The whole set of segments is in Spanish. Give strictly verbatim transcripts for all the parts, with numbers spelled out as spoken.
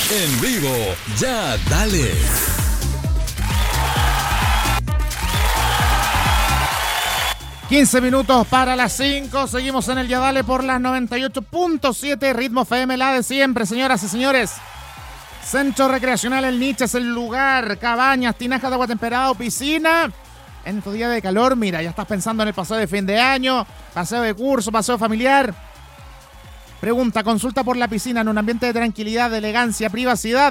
En vivo, ya dale. quince minutos para las cinco. Seguimos en el Ya Dale por las noventa y ocho punto siete Ritmo F M, la de siempre, señoras y señores. Centro Recreacional El Niche es el lugar. Cabañas, tinajas de agua temperada o piscina. En estos días de calor, mira, ya estás pensando en el paseo de fin de año, paseo de curso, paseo familiar. Pregunta, consulta por la piscina en un ambiente de tranquilidad, de elegancia, privacidad.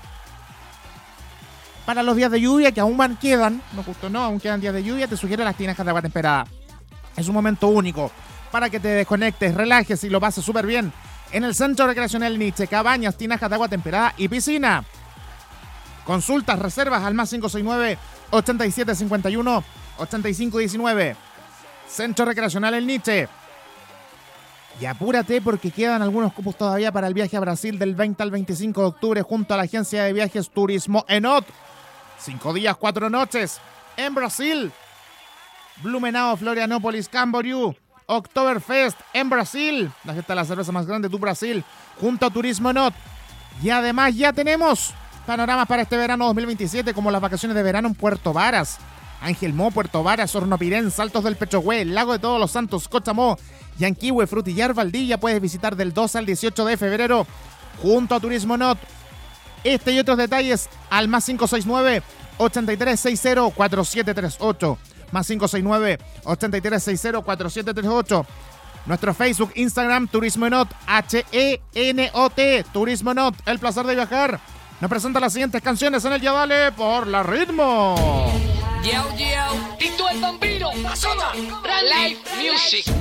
Para los días de lluvia que aún van, quedan, no justo no, aún quedan días de lluvia, te sugiero las tinajas de agua temperada. Es un momento único para que te desconectes, relajes y lo pases súper bien. En el Centro Recreacional Niche, cabañas, tinajas de agua temperada y piscina. Consultas, reservas al más cinco seis nueve, ochenta y siete cincuenta y uno, ochenta y cinco diecinueve. Centro Recreacional El Niche. Y apúrate porque quedan algunos cupos todavía para el viaje a Brasil del veinte al veinticinco de octubre junto a la agencia de viajes Turismo Enot. Cinco días, cuatro noches en Brasil. Blumenau, Florianópolis, Camboriú. Oktoberfest en Brasil. La fiesta de la cerveza más grande de Brasil junto a Turismo Enot. Y además ya tenemos panoramas para este verano dos mil veintisiete como las vacaciones de verano en Puerto Varas, Ángel Mo, Puerto Varas, Hornopirén, Saltos del Pechohue, Lago de Todos los Santos, Cochamó, Yanquihue, Frutillar, Valdivia. Puedes visitar del dos al dieciocho de febrero junto a Turismo Not. Este y otros detalles al más cinco seis nueve, ochenta y tres sesenta, cuarenta y siete treinta y ocho. Más cinco seis nueve, ochenta y tres sesenta, cuarenta y siete treinta y ocho. Nuestro Facebook, Instagram, Turismo Not, H E N O T, Turismo Not, el placer de viajar. Nos presenta las siguientes canciones en el Ya Dale por la Ritmo. Yo, yo, Tito el Bambino, Zona, Live Music.